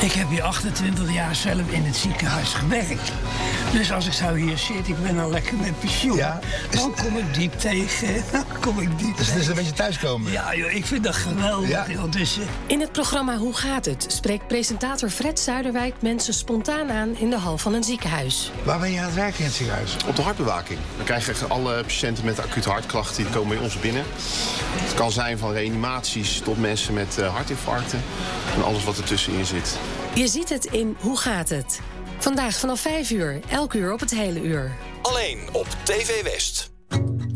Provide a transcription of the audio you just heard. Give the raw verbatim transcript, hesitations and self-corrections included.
Ik heb hier achtentwintig jaar zelf in het ziekenhuis gewerkt. Dus als ik zou hier zitten, ik ben al lekker met pensioen. Ja, is... Dan kom ik diep tegen. Dan kom ik diep dus het is tegen. een beetje thuiskomen. Ja, joh, ik vind dat geweldig. Ja. Joh. Dus, uh... In het programma Hoe gaat het? Spreekt presentator Fred Zuiderwijk mensen spontaan aan in de hal van een ziekenhuis. Waar ben je aan het werken in het ziekenhuis? Op de hartbewaking. We krijgen echt alle patiënten met acute hartklachten, die komen bij ons binnen. Het kan zijn van reanimaties tot mensen met uh, hartinfarcten en alles wat ertussenin zit. Je ziet het in Hoe gaat het? Vandaag vanaf vijf uur, elk uur op het hele uur. Alleen op T V West.